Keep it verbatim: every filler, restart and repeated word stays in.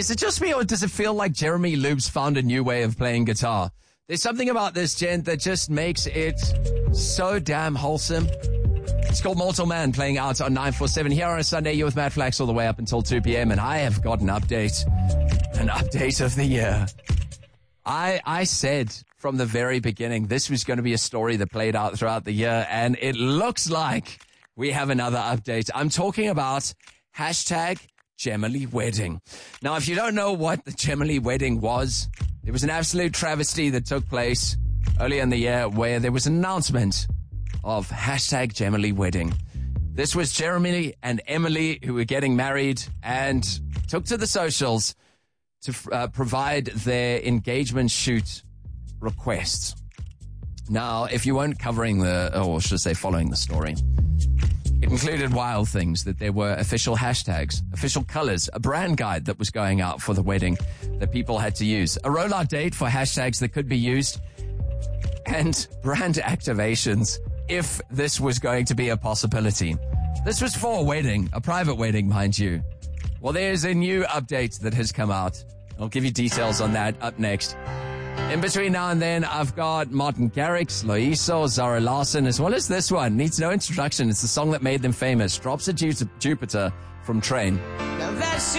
Is it just me, or does it feel like Jeremy Loops found a new way of playing guitar? There's something about this gent that just makes it so damn wholesome. It's called Mortal Man, playing out on nine four seven here on a Sunday. You're with Matt Flax all the way up until two p.m. and I have got an update. An update of the year. I I said from the very beginning this was going to be a story that played out throughout the year, and it looks like we have another update. I'm talking about hashtag Gemily Wedding. Now, if you don't know what the Gemily Wedding was, it was an absolute travesty that took place earlier in the year where there was an announcement of hashtag Gemily Wedding. This was Jeremy and Emily who were getting married and took to the socials to uh, provide their engagement shoot requests. Now, if you weren't covering the, or should I say following the story, it included wild things, that there were official hashtags, official colors, a brand guide that was going out for the wedding that people had to use, a rollout date for hashtags that could be used, and brand activations if this was going to be a possibility. This was for a wedding, a private wedding, mind you. Well, there's a new update that has come out. I'll give you details on that up next. In between now and then, I've got Martin Garrix, Loiso, Zara Larson, as well as this one. Needs no introduction. It's the song that made them famous. Drops of Jupiter from Train. Now that's